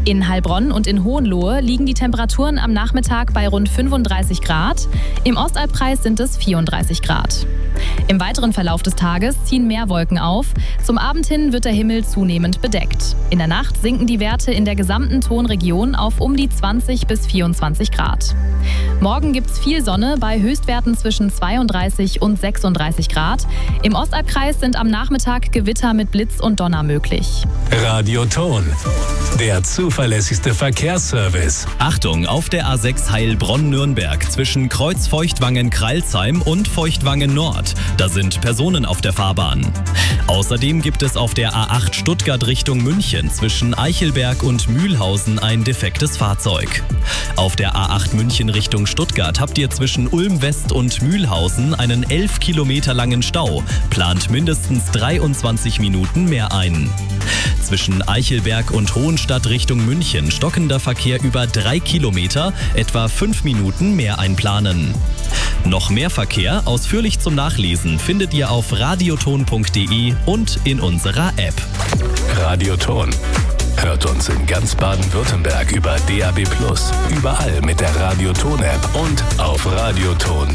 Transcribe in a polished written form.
In Heilbronn und in Hohenlohe liegen die Temperaturen am Nachmittag bei rund 35 Grad. Im Ostalbkreis sind es 34 Grad. Im weiteren Verlauf des Tages ziehen mehr Wolken auf. Zum Abend hin wird der Himmel zunehmend bedeckt. In der Nacht sinken die Werte in der gesamten Tonregion auf um die 20 bis 24 Grad. Morgen gibt's viel Sonne bei Höchstwerten zwischen 32 und 36 Grad. Im Ostalbkreis sind am Nachmittag Gewitter mit Blitz und Donner möglich. Radioton, der zuverlässigste Verkehrsservice. Achtung, auf der A6 Heilbronn-Nürnberg zwischen Kreuz-Feuchtwangen-Kreilsheim und Feuchtwangen-Nord. Da sind Personen auf der Fahrbahn. Außerdem gibt es auf der A8 Stuttgart Richtung München zwischen Eichelberg und Mühlhausen ein defektes Fahrzeug. Auf der A8 München Richtung Stuttgart habt ihr zwischen Ulm West und Mühlhausen einen 11 Kilometer langen Stau. Plant mindestens 23 Minuten mehr ein. Zwischen Eichelberg und Hohenstadt Richtung München stockender Verkehr über 3 Kilometer, etwa 5 Minuten mehr einplanen. Noch mehr Verkehr, ausführlich zum Nachlesen, findet ihr auf radioton.de und in unserer App. Radioton. Hört uns in ganz Baden-Württemberg über DAB+, überall mit der Radioton-App und auf radioton.de.